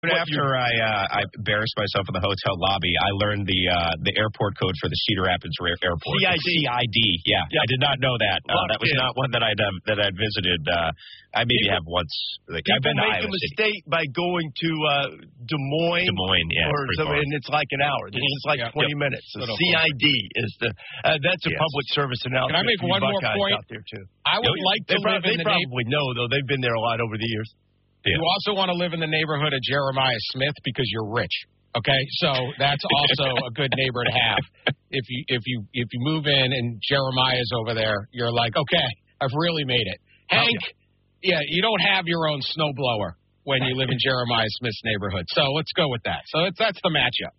After I embarrassed myself in the hotel lobby, I learned the airport code for the Cedar Rapids Airport. CID. Yeah, I did not know that. That was not one that I'd visited. I maybe have once. I've been to Iowa City. People make a mistake by going to Des Moines. Or something, and it's like an hour. This is like 20 minutes. So CID is that's a public service announcement. Can I make one more point? Out there too. I would like to live in the neighborhood. They probably know though. They've been there a lot over the years. Yeah. You also want to live in the neighborhood of Jeremiah Smith because you're rich. Okay, so that's also a good neighbor to have. If you move in and Jeremiah's over there, you're like, okay, I've really made it. Hank, you don't have your own snowblower when you live in Jeremiah Smith's neighborhood. So let's go with that. So that's the matchup.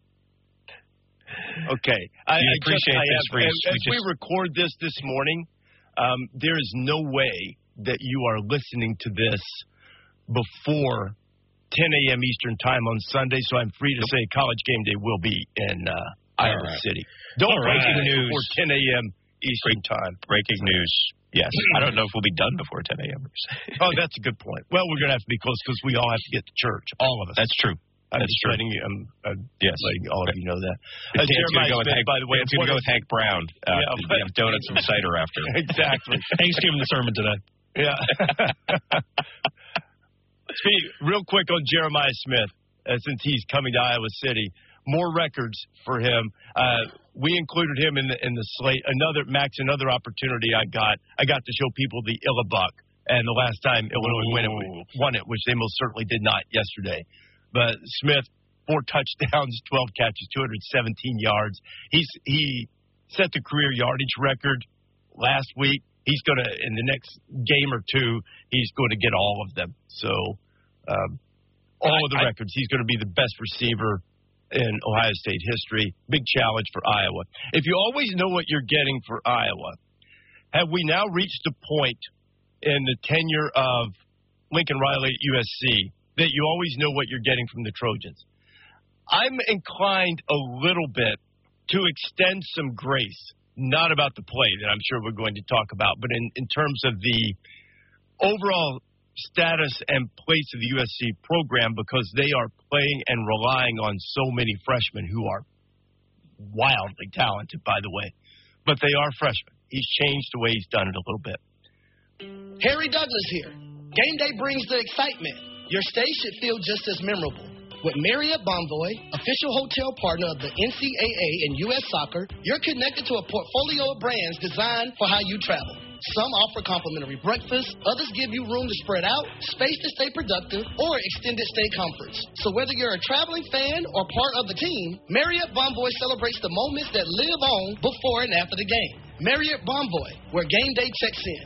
Okay, I appreciate this. As we record this morning, there is no way that you are listening to this before 10 a.m. Eastern time on Sunday, so I'm free to say College Game Day will be in Iowa City. Don't breaking news before 10 a.m. Eastern time. Breaking news. Yes. I don't know if we'll be done before 10 a.m. Oh, that's a good point. Well, we're going to have to be close because we all have to get to church, all of us. That's true. I'm just letting you. Letting all of you know that. Jeremiah Smith, by the way, it's going to go with Hank Brown. We have donuts and cider after. Exactly. Hank's giving the sermon today. Yeah. Real quick on Jeremiah Smith, since he's coming to Iowa City, more records for him. We included him in the slate. Another opportunity I got to show people the Illabuck, and the last time Illinois won it, which they most certainly did not yesterday. But Smith, 4 touchdowns, 12 catches, 217 yards. He set the career yardage record last week. He's going to, in the next game or two, he's going to get all of them. So, all of the records. He's going to be the best receiver in Ohio State history. Big challenge for Iowa. If you always know what you're getting for Iowa, have we now reached a point in the tenure of Lincoln Riley at USC that you always know what you're getting from the Trojans? I'm inclined a little bit to extend some grace. Not about the play that I'm sure we're going to talk about, but in terms of the overall status and place of the USC program, because they are playing and relying on so many freshmen who are wildly talented, by the way. But they are freshmen. He's changed the way he's done it a little bit. Harry Douglas here. Game day brings the excitement. Your stay should feel just as memorable. With Marriott Bonvoy, official hotel partner of the NCAA and U.S. Soccer, you're connected to a portfolio of brands designed for how you travel. Some offer complimentary breakfast, others give you room to spread out, space to stay productive, or extended stay comforts. So whether you're a traveling fan or part of the team, Marriott Bonvoy celebrates the moments that live on before and after the game. Marriott Bonvoy, where game day checks in.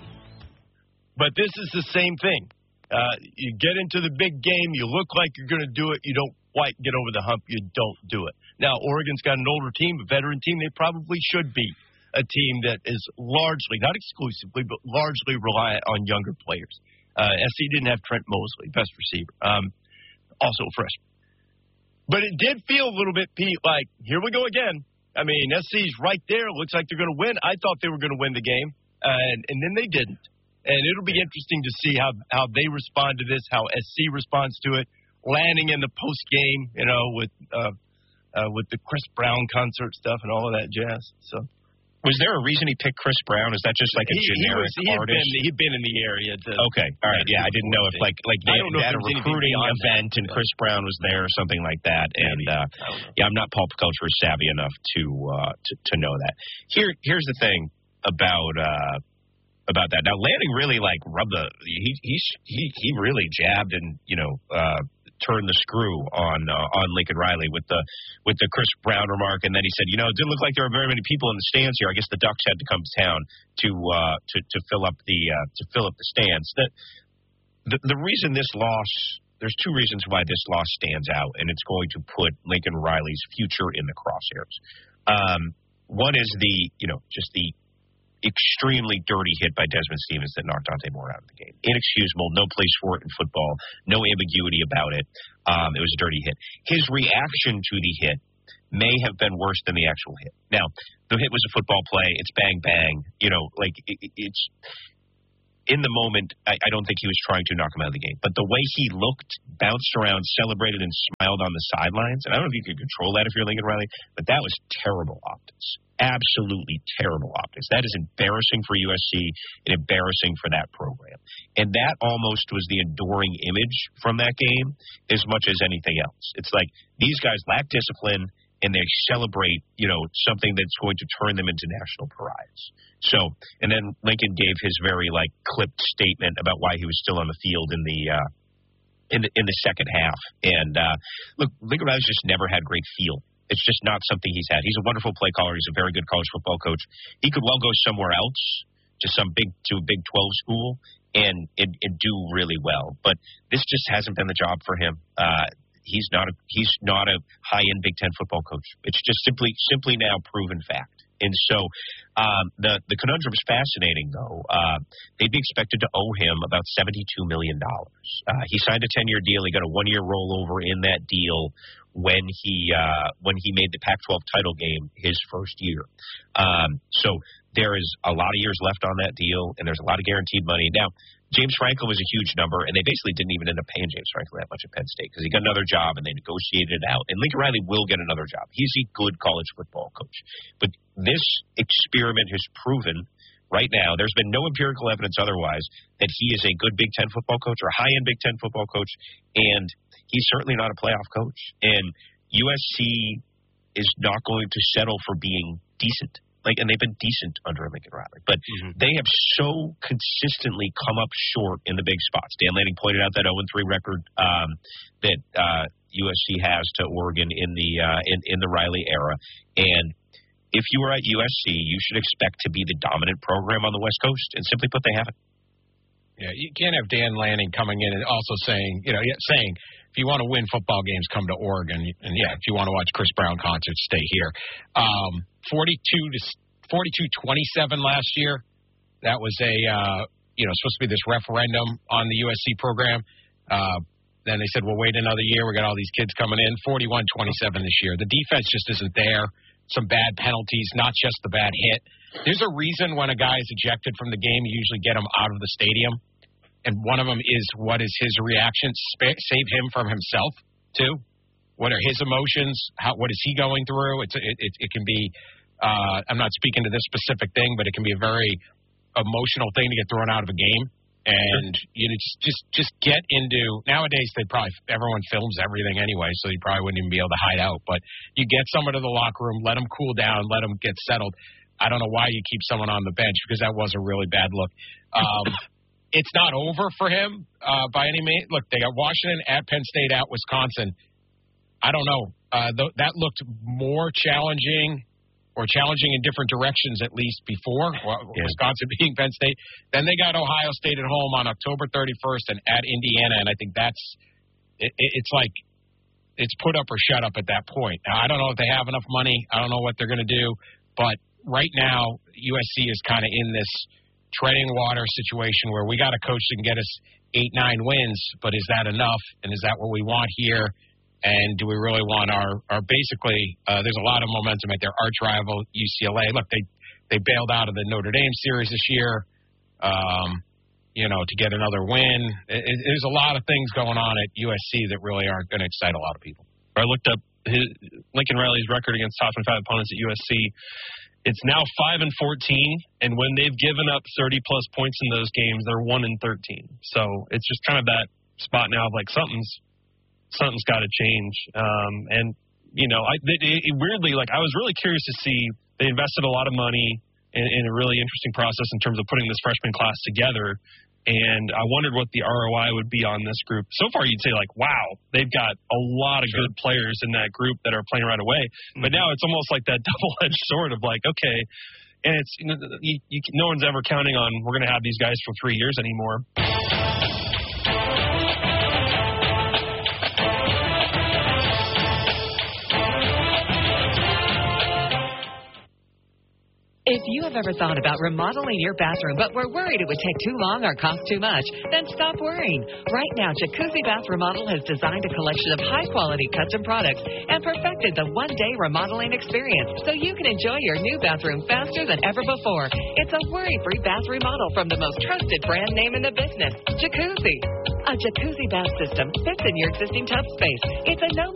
But this is the same thing. You get into the big game, you look like you're going to do it, you don't quite get over the hump, you don't do it. Now, Oregon's got an older team, a veteran team. They probably should be a team that is largely, not exclusively, but largely reliant on younger players. SC didn't have Trent Mosley, best receiver, also a freshman. But it did feel a little bit, Pete, like, here we go again. I mean, SC's right there. Looks like they're going to win. I thought they were going to win the game, and then they didn't. And it'll be interesting to see how they respond to this, how SC responds to it, landing in the post game, with the Chris Brown concert stuff and all of that jazz. So, was there a reason he picked Chris Brown? Is that just like a generic artist? He'd been in the area. Okay, all right, yeah, I didn't know if like they had a recruiting event and Chris Brown was there or something like that. And I'm not pop culture savvy enough to know that. Here's the thing about that. Now, Lanning really rubbed he really jabbed and turned the screw on Lincoln Riley with the Chris Brown remark, and then he said, it didn't look like there were very many people in the stands here. I guess the Ducks had to come to town to fill up the stands. The reason this loss, there's 2 reasons why this loss stands out, and it's going to put Lincoln Riley's future in the crosshairs. One is just the extremely dirty hit by Desmond Stevens that knocked Dante Moore out of the game. Inexcusable, no place for it in football, no ambiguity about it. It was a dirty hit. His reaction to the hit may have been worse than the actual hit. Now, the hit was a football play. It's bang, bang. It's in the moment, I don't think he was trying to knock him out of the game. But the way he looked, bounced around, celebrated, and smiled on the sidelines, and I don't know if you could control that if you're Lincoln Riley, but that was terrible optics. Absolutely terrible optics. That is embarrassing for USC and embarrassing for that program. And that almost was the enduring image from that game as much as anything else. It's like these guys lack discipline, and they celebrate, something that's going to turn them into national pariahs. So, and then Lincoln gave his very clipped statement about why he was still on the field in the second half. And look, Lincoln Riley's just never had great feel. It's just not something he's had. He's a wonderful play caller. He's a very good college football coach. He could well go somewhere else, to a Big 12 school, and do really well. But this just hasn't been the job for him. He's not a high-end Big Ten football coach. It's just simply now proven fact. And so the conundrum is fascinating, though. They'd be expected to owe him about $72 million. He signed a 10-year deal. He got a 1-year rollover in that deal when he made the Pac-12 title game his first year. So there is a lot of years left on that deal, and there's a lot of guaranteed money. Now, James Franklin was a huge number, and they basically didn't even end up paying James Franklin that much at Penn State because he got another job, and they negotiated it out. And Lincoln Riley will get another job. He's a good college football coach. But this experiment has proven right now, there's been no empirical evidence otherwise, that he is a good Big Ten football coach or a high-end Big Ten football coach, and he's certainly not a playoff coach. And USC is not going to settle for being decent. And they've been decent under Lincoln Riley. But they have so consistently come up short in the big spots. Dan Lanning pointed out that 0-3 record that USC has to Oregon in the Riley era. And if you were at USC, you should expect to be the dominant program on the West Coast. And simply put, they haven't. Yeah, you can't have Dan Lanning coming in and also saying, if you want to win football games, come to Oregon. And, if you want to watch Chris Brown concerts, stay here. 42-27 last year. That was supposed to be this referendum on the USC program. Then they said, well, wait another year. We got all these kids coming in. 41-27 this year. The defense just isn't there. Some bad penalties, not just the bad hit. There's a reason when a guy is ejected from the game, you usually get him out of the stadium. And one of them is, what is his reaction? Save him from himself, too. What are his emotions? What is he going through? It can be, I'm not speaking to this specific thing, but it can be a very emotional thing to get thrown out of a game. And just get into, nowadays everyone films everything anyway, so you probably wouldn't even be able to hide out. But you get someone to the locker room, let them cool down, let them get settled. I don't know why you keep someone on the bench, because that was a really bad look. It's not over for him by any means. Look, they got Washington at Penn State at Wisconsin. I don't know. That looked more challenging in different directions at least before, Wisconsin beating Penn State. Then they got Ohio State at home on October 31st and at Indiana, and I think it's like it's put up or shut up at that point. Now, I don't know if they have enough money. I don't know what they're going to do, but right now USC is kind of in this treading water situation where we got a coach that can get us 8-9 wins, but is that enough? And is that what we want here? And do we really want our basically, there's a lot of momentum at their arch rival, UCLA. Look, they bailed out of the Notre Dame series this year, to get another win. There's a lot of things going on at USC that really aren't going to excite a lot of people. I looked up Lincoln Riley's record against top 25 opponents at USC. It's now 5-14, and when they've given up 30-plus points in those games, they're 1-13. So it's just kind of that spot now of something's got to change. Weirdly, I was really curious to see they invested a lot of money in a really interesting process in terms of putting this freshman class together. And I wondered what the ROI would be on this group. So far, you'd say, wow, they've got a lot of good players in that group that are playing right away. But now it's almost like that double-edged sword of okay. And it's no one's ever counting on we're going to have these guys for 3 years anymore. If you have ever thought about remodeling your bathroom but were worried it would take too long or cost too much, then stop worrying. Right now, Jacuzzi Bath Remodel has designed a collection of high-quality custom products and perfected the one-day remodeling experience so you can enjoy your new bathroom faster than ever before. It's a worry-free bath remodel from the most trusted brand name in the business, Jacuzzi. A Jacuzzi bath system fits in your existing tub space. It's a no